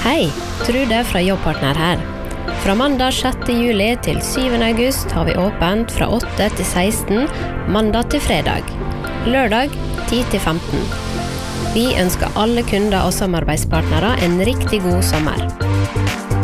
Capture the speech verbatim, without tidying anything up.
Hei, Trude fra Jobbpartner her. Fra mandag sjette juli til syvende august har vi åpent fra åtte til seksten, mandag til fredag. Lørdag ti til femten. Vi ønsker alle kunder og samarbeidspartnere en riktig god sommer.